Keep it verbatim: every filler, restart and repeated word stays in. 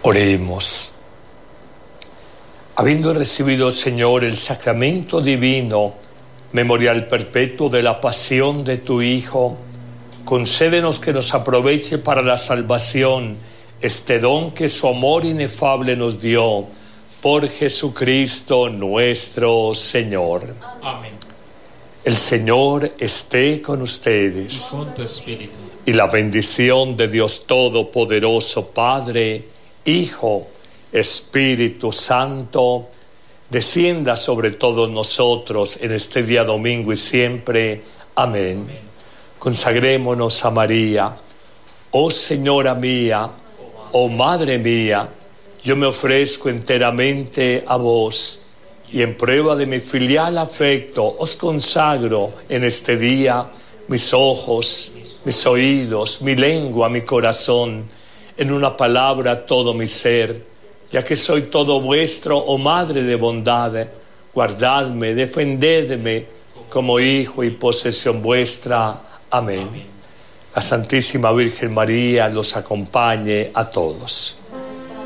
Oremos. Habiendo recibido, Señor, el sacramento divino, memorial perpetuo de la pasión de tu Hijo, concédenos que nos aproveche para la salvación este don que su amor inefable nos dio, por Jesucristo nuestro Señor. Amén. El Señor esté con ustedes. Y con tu espíritu. Y la bendición de Dios Todopoderoso, Padre, Hijo, Espíritu Santo, descienda sobre todos nosotros en este día domingo y siempre. Amén. Amén. Consagrémonos a María. Oh Señora mía, oh Madre mía, yo me ofrezco enteramente a vos y en prueba de mi filial afecto os consagro en este día mis ojos, mis oídos, mi lengua, mi corazón, en una palabra todo mi ser, ya que soy todo vuestro, oh Madre de bondad, guardadme, defendedme como hijo y posesión vuestra. Amén. La Santísima Virgen María los acompañe a todos.